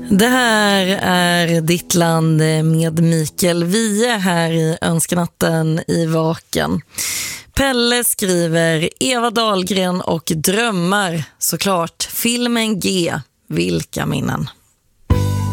Det här är Ditt land med Mikael Wiehe här i Önskanatten i Vaken. Pelle skriver Eva Dahlgren och drömmar, såklart. Filmen G, vilka minnen.